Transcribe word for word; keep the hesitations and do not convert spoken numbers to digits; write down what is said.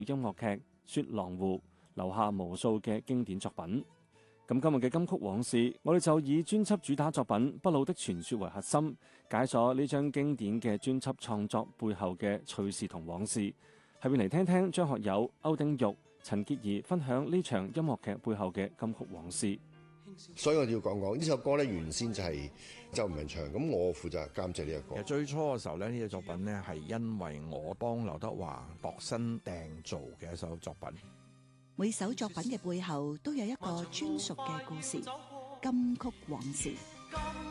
音樂劇《雪狼湖》，留下無數嘅經典作品。咁今日嘅金曲往事，我哋就以專輯主打作品《不老的傳說》為核心，解鎖呢張經典嘅專輯創作背後嘅趣事同往事。下面嚟聽聽張學友、歐丁玉、陳潔儀分享呢場音樂劇背後嘅金曲往事。 所以我哋要講講呢首歌咧，原先就係周文唱，咁我負責監製呢一個。 其實最初嘅時候咧，呢隻作品咧係因為我幫劉德華度身訂造嘅一首作品。 每首作品嘅背後都有一個專屬嘅故事，金曲往事。